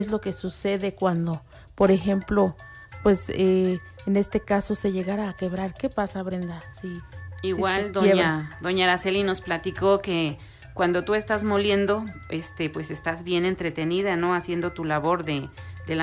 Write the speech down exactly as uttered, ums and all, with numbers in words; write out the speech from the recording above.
es lo que sucede cuando, por ejemplo, pues eh, en este caso se llegara a quebrar. ¿Qué pasa, Brenda? Sí, igual sí doña doña Araceli nos platicó que cuando tú estás moliendo, este, pues estás bien entretenida, ¿no? Haciendo tu labor de